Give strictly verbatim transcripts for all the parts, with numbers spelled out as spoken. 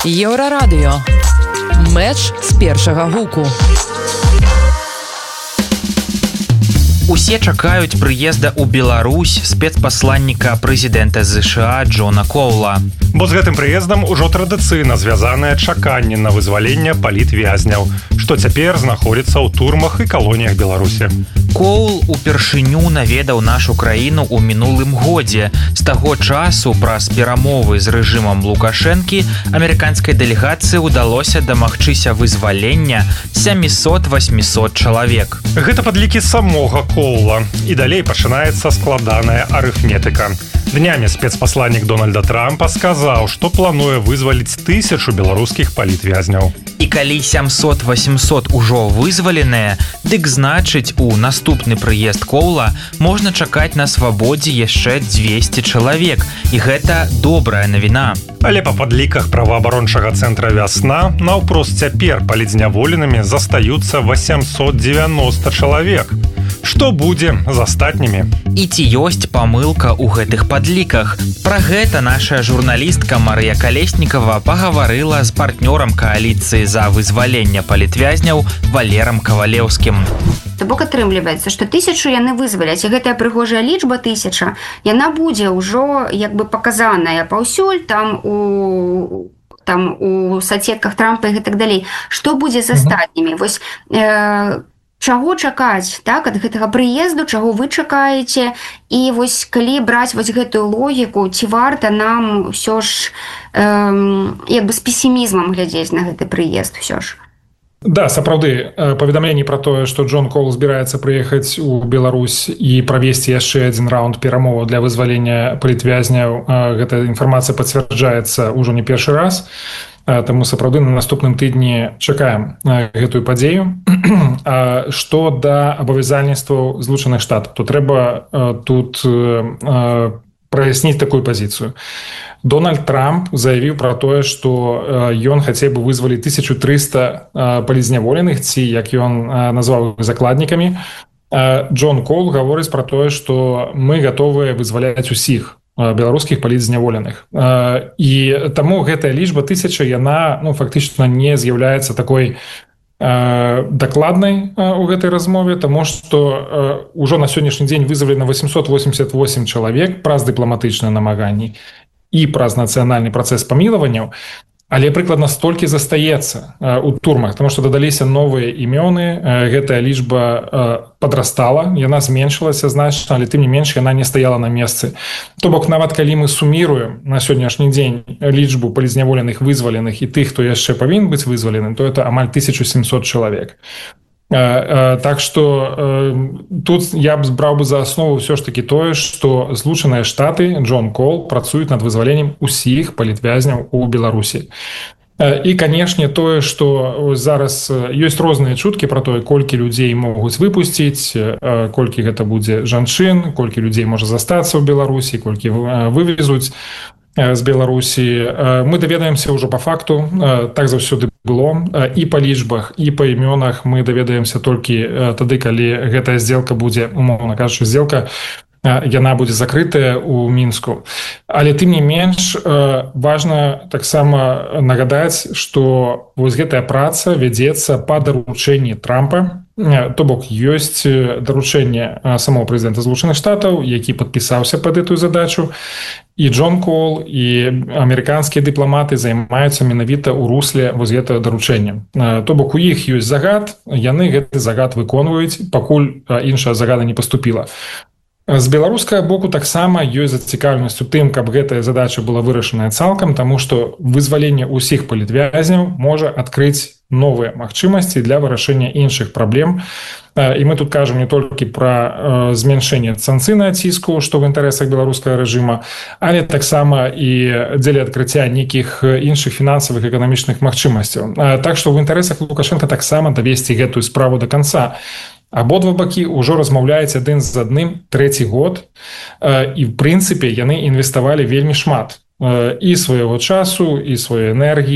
Еўрарадыё. Мэч з першага гуку. Усе чакаюць прыезда ў Беларусь спецпасланніка прэзідэнта ЗША Джона Коула. Бо з гэтым прыездам ужо традыцыйна звязанае чаканне на вызваленне палітвязняў, што цяпер знаходзіцца ў турмах і калоніях Беларусі. Коул упершыню наведаў нашу краіну ў минулым годзе. З таго часу праз перамовы з рэжымам Лукашэнкі амерыканскай дэлегацыі ўдалося дамагчыся вызвалення сямісот-восьмісот чалавек. Гэта падлікі самога Коула. І далей пачынаецца складаная арыфметыка. Днямі спецпасланнік Дональда Трампа сказаў, што плануе вызваліць тысячу беларускіх палітвязняў. І калі сямсот-восемьсот ужо вызваленыя, дык значыць, у наступны прыезд Коула можна чакаць на свабодзе яшчэ дзвесце чалавек. І гэта добрая навіна. Але па падліках праваабарончага цэнтра «Вясна» наўпрост цяпер палітзняволенымі застаюцца восемьсот девяносто чалавек. Што будзе з астатнімі? І ці ёсць памылка ў гэтых падліках? Пра гэта наша журналістка Марыя Калеснікава пагаварыла з партнёрам кааліцыі за вызваленне палітвязняў Валерам Кавалеўскім. То бок атрымліваецца, што тысячу яны вызваляць, і гэтая прыгожая лічба тысяча, яна будзе ўжо як бы паказаная паўсюль там у там у соцсетках Трампа і гэтак далей. Што будзе з астатнімі? Вось э, чаго чакаць, так, ад гэтага прыезду, чаго вы чакаеце, і вось калі браць вось гэтую логіку, ці варта нам ўсё ж э, як бы з песімізмам глядзець на гэты прыезд ўсё ж? Да, сапраўды, паведамленні пра тое, што Джон Коул збіраецца прыехаць у Беларусь і правесці яшчэ адзін раунд перамоваў для вызвалення палітвязняў, гэта інфармацыя пацвярджаецца ўжо не першы раз. Таму сапраўды на наступным тыдні чакаем гэтую падзею. Што да абавязальніцтваў Злучаных Штатаў, то трэба тут праясніць такую пазіцыю. Дональд Трамп заявіў пра тое, што ён хацеў бы вызваліць тысячу трыста палітзняволеных, ці, як ён назваў іх, закладнікамі. Джон Коул гаворыць пра тое, што мы гатовыя вызваляць усіх беларускіх палітзняволеных. І таму гэтая лічба тысяча, яна ну, фактычна не з'яўляецца такой дакладнай у гэтай размове, таму што ўжо на сённяшні дзень вызвалена восемьсот восемьдесят восемь чалавек праз дыпламатычныя намаганні і праз нацыянальны працэс памілаванняў, але прыкладна столькі застаецца у турмах, таму што дадаліся новыя імёны, гэтая лічба падрастала, яна зменшылася значна, але тым не менш яна не стаяла на месцы. То бок нават калі мы суміруем на сённяшні дзень лічбу палітзняволеных вызваленых і тых, хто яшчэ павінен быць вызваленым, то это амаль тысяча семьсот чалавек. Так што тут я б браў бы за аснову ўсё ж такі тое, што Злучаныя Штаты, Джон Коул працуюць над вызваленнем усіх палітвязняў у Беларусі. І, канешне, тое, што зараз ёсць розныя чуткі пра тое, колькі людзей могуць выпусціць, колькі гэта будзе жанчын, колькі людзей можа застацца ў Беларусі, колькі вывезуць з Беларусі. Мы даведаемся ўжо па факту, так заўсёды было, і па лічбах, і па імёнах мы даведаемся толькі тады, калі гэтая здзелка будзе, умоўна кажучы, здзелка, яна будзе закрытая ў Мінску. Але тым не менш, важна таксама нагадаць, што вось гэтая праца вядзецца па даручэнні Трампа, то бок ёсць даручэнне самого прэзідэнта Злучаных Штатаў, які падпісаўся пад гэтую задачу, і Джон Коул, і амерыканскія дыпламаты займаюцца менавіта ў русле вось гэтага даручэння. То бок у іх ёсць загад, яны гэты загад выконваюць, пакуль іншая загада не паступіла. З беларускага боку таксама ёсць зацікаўленасць у тым, каб гэтая задача была вырашаная цалкам, таму што вызваленне ўсіх палітвязняў можа адкрыць новыя магчымасці для вырашэння іншых праблем. І мы тут кажам не толькі пра змяншэнне санкцыйнага ціску, што ў інтарэсах беларускага рэжыма, але таксама і дзеля адкрыцця нейкіх іншых фінансавых і эканамічных магчымасцяў. Так што ў інтарэсах Лукашэнка таксама давесці гэтую справу да канца. Абодва бакі ўжо размаўляюць адзін з адным трэці год, і в прынцыпе яны інвеставалі вельмі шмат і свайго часу, і сваёй энергіі,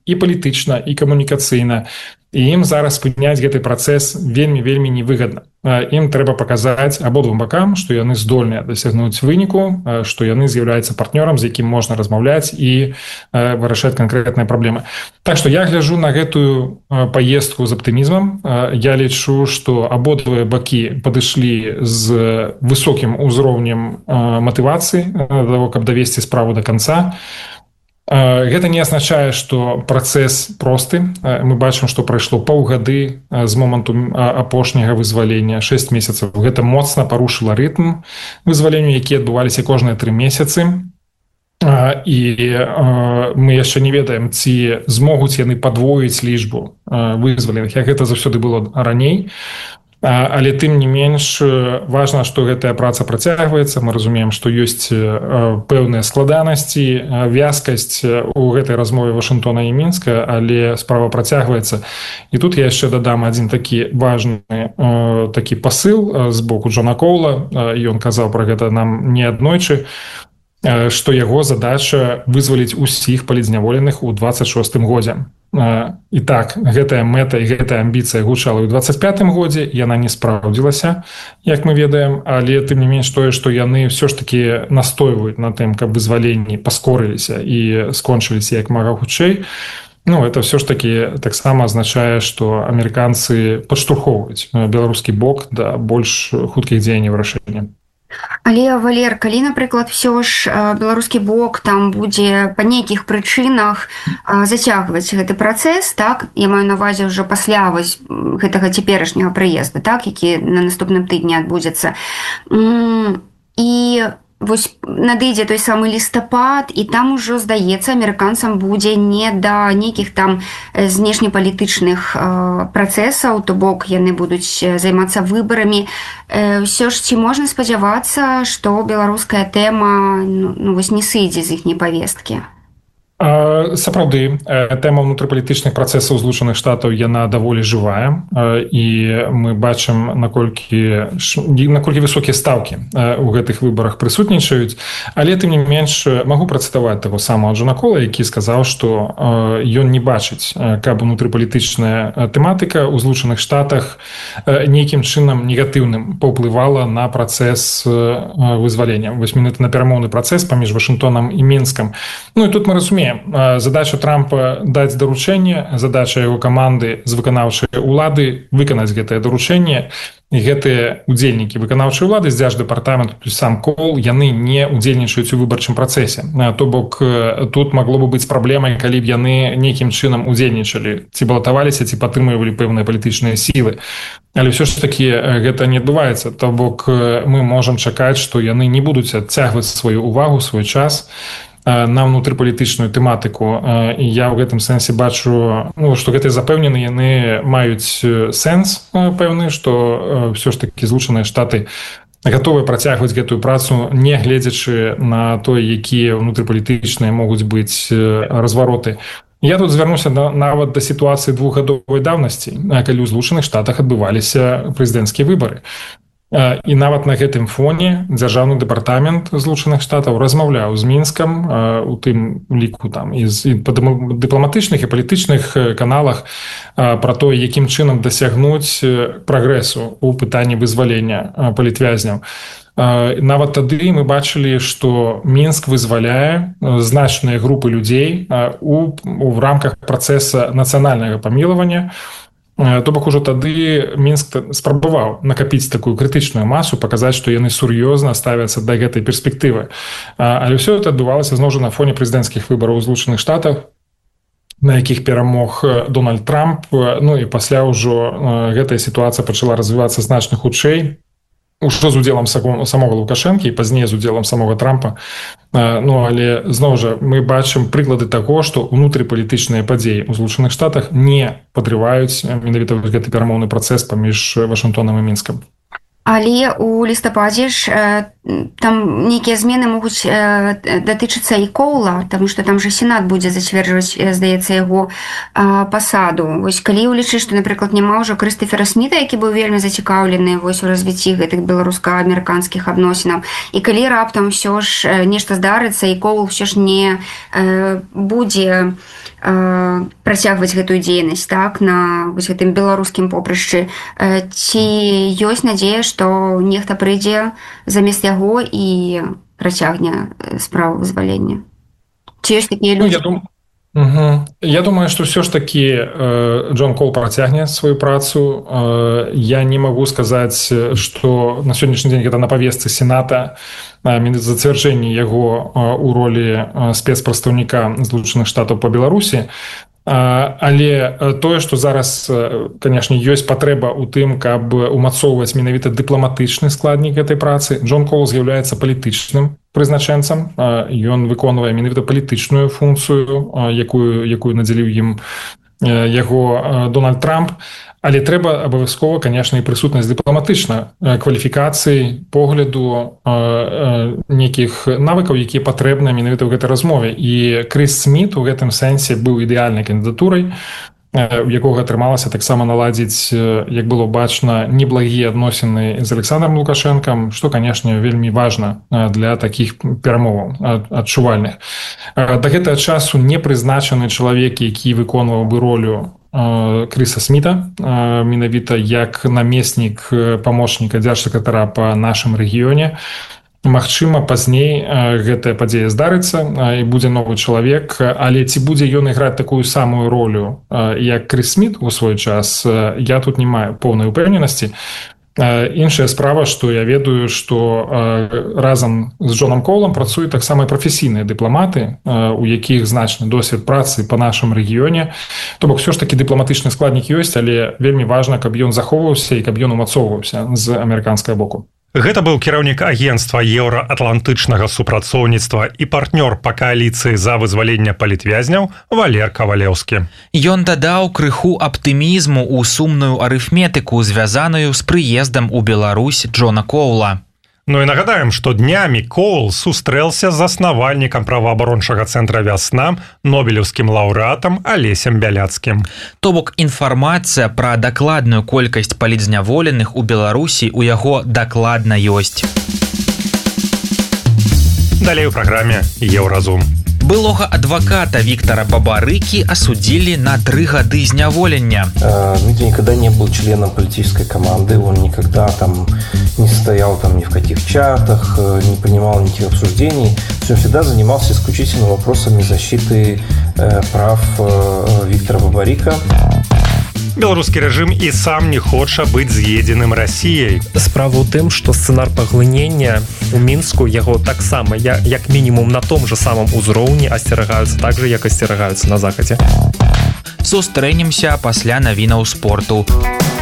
і палітычна, і камунікацыйна. І ім зараз спыняць гэты працэс вельмі-вельмі невыгадна. Ім трэба паказаць абодвум бакам, што яны здольныя дасягнуць выніку, што яны з'яўляюцца партнёрам, з якім можна размаўляць і вырашаць канкрэтныя праблемы. Так што я гляджу на гэтую паездку з аптымізмам. Я лічу, што абодвыя бакі падышлі з высокім узроўнем матывацыі да таго, каб давесці справу да канца. Гэта не азначае, што працэс просты. Мы бачым, што прайшло паўгады з моманту апошняга вызвалення, шэсць месяцаў. Гэта моцна парушыла рытм вызвалення, якія адбываліся кожныя тры месяцы. І мы яшчэ не ведаем, ці змогуць яны падвоіць лічбу вызваленых, як гэта заўсёды было раней. Але тым не менш важна, што гэтая праца працягваецца. Мы разумеем, што ёсць пэўныя складанасці, вязкасць у гэтай размове Вашынгтона і Мінска, але справа працягваецца. І тут я яшчэ дадам адзін такі важны такі пасыл з боку Джона Коула. Ён казаў пра гэта нам неаднойчы, што яго задача вызваліць усіх палізняволеных у дваццаць шостым годзе. І так, гэтая мэта і гэтая амбіцыя гучала ў дваццаць пятым годзе, яна не спраўдзілася, як мы ведаем, але тым не менш тое, што яны ўсё ж такі настойваюць на тым, каб вызваленні паскорыліся і скончыліся як мага хутчэй. Ну, это все ж таки таксама азначае, што амерыканцы падштурхоўваюць беларускі бок да больш хуткіх дзеянняў вырашэння. Але, Валер, калі, напрыклад, все ж беларускі бок там будзе па нейкіх прычынах зацягваць гэты працэс, так, я маю на ўвазе ўжо пасля вось гэтага цяперашняга прыезда, так, які на наступным тыдні адбудзецца. І вось надыдзе той самы лістапад, і там ужо, здаецца, амерыканцам будзе не да нейкіх там знешнепалітычных працэсаў, то бок яны будуць займацца выбарамі. Ўсё ж ці можна спадзявацца, што беларуская тэма ну, ну, вось не сыдзе з іхняй павесткі? Сапраўды, тэма ўнутрыпалітычных працэсаў Злучаных Штатаў, яна даволі жывая, і мы бачым, наколькі, наколькі высокія стаўкі ў гэтых выбарах прысутнічаюць, але тым не менш магу працытаваць таго самого Джона Кола, які сказаў, што ён не бачыць, каб унутрыпалітычная тэматыка ў Злучаных Штатах нейкім чынам негатыўным паўплывала на працэс вызвалення. Вось менавіта на перамоўны працэс паміж Вашынгтонам і Мінскам. Ну і тут мы разумеем, задача Трампа даць даручэнне, задача яго каманды з выканаўчай улады выканаць гэтае даручэнне. І гэтыя удзельнікі выканаўчай улады з дзярждэпартаменту, сам Кол, яны не удзельнічаюць у выбарчым працэсе. То бок тут магло бы быць праблемай, калі б яны нейкім чынам удзельнічалі, ці балатаваліся, ці падтрымлівалі пэўныя палітычныя сілы. Але ўсё ж такі гэта не адбываецца. То бок мы можам чакаць, што яны не будуць адцягваць сваю увагу, свой час на ўнутрыпалітычную тэматыку. І я ў гэтым сэнсе бачу, ну, што гэтыя запэўнены яны маюць сэнс пэўны, што ўсё ж такі Злучаныя Штаты гатовыя працягваць гэтую працу, не гледзячы на тое, якія ўнутрыпалітычныя могуць быць развароты. Я тут звярнуся нават да сітуацыі двухгадовай даўнасці, калі ў Злучаных Штатах адбываліся прэзідэнцкія выбары. І нават на гэтым фоне дзяржаўны дэпартамент Злучаных Штатаў размаўляў з Мінскам, у тым ліку там і па дыпламатычных і палітычных каналах пра тое, якім чынам дасягнуць прагрэсу ў пытанні вызвалення палітвязняў. Нават тады мы бачылі, што Мінск вызваляе значныя групы людзей у, у рамках працэса нацыянальнага памілавання. То бок ужо тады Мінск спрабаваў накапіць такую крытычную масу, паказаць, што яны сур'ёзна ставяцца да гэтай перспектывы. Але ўсё это адбывалася зноў жа на фоне прэзідэнцкіх выбараў у Злучаных Штатах, на якіх перамог Дональд Трамп. Ну і пасля ўжо гэтая сітуацыя пачала развівацца значна хутчэй, ужо з удзелам самога Лукашэнкі і пазней з удзелам самога Трампа. Ну, але, зноў жа, мы бачым прыклады таго, што ўнутрыпалітычныя падзеі ў Злучаных Штатах не падрываюць менавіта гэты перамоўны працэс паміж Вашынгтонам і Мінскам. Але у лістападзе ж там нейкія змены могуць датычыцца і Коула, таму што там жа Сенат будзе зацверджваць, здаецца, яго пасаду. Вось калі ўлічыць, што, напрыклад, няма ўжо Крыстафера Сміта, які быў вельмі зацікаўлены вось у развіцці гэтых беларуска-амерыканскіх адносінаў, і калі раптам ўсё ж нешта здарыцца, і Коул ўсё ж не будзе працягваць гэтую дзейнасць, так, на вось гэтым беларускім попрышчы, ці ёсць надзея, што нехта прыйдзе замест яго і працягне справу вызвалення? Ці ёсць такія людзі? Ну, я, дум... угу. я думаю, што ўсё ж такі э, Джон Коул працягне сваю працу. Э, я не магу сказаць, што на сённяшні дзень гэта на павестцы Сената, зацвярджэнне яго у ролі спецпрадстаўніка Злучаных Штатаў па Беларусі. Але тое, што зараз, канешне, ёсць патрэба ў тым, каб умацоўваць менавіта дыпламатычны складнік гэтай працы. Джон Коул з'яўляецца палітычным прызначэнцам. Ён выконвае менавіта палітычную функцыю, якую, якую надзяліў ім яго Дональд Трамп. Але трэба абавязкова, канешне, і прысутнасць дыпламатычна кваліфікацый, погляду, нейкіх навыкаў, якія патрэбныя менавіта ў гэтай размове. І Крыс Сміт у гэтым сэнсе быў ідэальнай кандыдатурай, у якога атрымалася таксама наладзіць, як было бачна, неблагія адносіны з Александром Лукашэнкам, што, канешне, вельмі важна для такіх перамоваў адчувальных. Да гэтага часу не прызначаны чалавек, які выконваў бы ролю Крыса Сміта, менавіта як намеснік памочніка дзяржсакратара па нашым рэгіёне. Магчыма, пазней гэтая падзея здарыцца і будзе новы чалавек, але ці будзе ён іграць такую самую ролю, як Крыс Сміт у свой час, я тут не маю поўнай упэўненасці. Іншая справа, што я ведаю, што разам з Джонам Коулам працуюць таксама прафесійныя дыпламаты, у якіх значны досвед працы па нашым рэгіёне. То бок, ўсё ж такі дыпламатычны складнік ёсць, але вельмі важна, каб ён захоўваўся і каб ён умацоўваўся з амерыканскага боку. Гэта быў кіраўнік агенцтва еўраатлантычнага супрацоўніцтва і партнёр па кааліцыі за вызваленне палітвязняў Валер Кавалеўскі. Ён дадаў крыху аптымізму ў сумную арыфметыку, звязаную з прыездам у Беларусь Джона Коула. Ну і нагадаем, што днямі Коул сустрэлся з заснавальнікам праваабарончага цэнтра «Вясна», нобелеўскім лаўрэатам Алесем Бяляцкім. То бок інфармацыя пра дакладную колькасць палітзняволеных у Беларусі ў яго дакладна ёсць. Далей у праграме «Еўразум». Былога адвоката Виктора Бабарыки осудили на три года зняволення. Дмитрий никогда не был членом политической команды, он никогда там не стоял там ни в каких чатах, не принимал никаких обсуждений. Он всегда занимался исключительно вопросами защиты э, прав э, Виктора Бабарыка. Беларускі рэжым і сам не хоча быць з'едзеным Расіяй. Справа ў тым, што сцэнар паглынення у Мінску яго таксама як мінімум на том же самым узроўні асцерагаюцца так же, як асцерагаюцца на захадзе. Сустрэнемся пасля навінаў спорту.